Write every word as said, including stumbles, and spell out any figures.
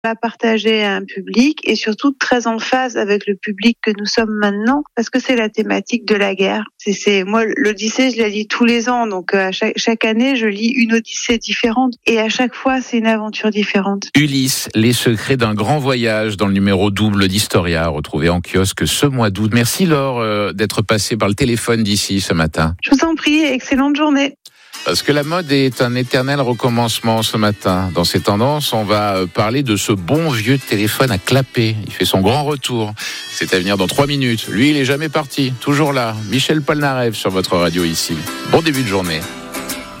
la partager à un public et surtout très en phase avec le public que nous sommes maintenant, parce que c'est la thématique de la guerre. C'est, c'est moi l'Odyssée, je la lis tous les ans, donc à chaque, chaque année je lis une Odyssée différente et à chaque fois c'est une aventure différente. Ulysse, les secrets d'un grand voyage, dans le numéro double d'Historia, retrouvé en kiosque ce mois d'août. Merci Laure euh, d'être passée par le téléphone d'ici ce matin. Je vous en prie, excellente journée. Parce que la mode est un éternel recommencement ce matin. Dans ces tendances, on va parler de ce bon vieux téléphone à clapper. Il fait son grand retour. C'est à venir dans trois minutes. Lui, il est jamais parti. Toujours là. Michel Polnareff sur votre radio ici. Bon début de journée.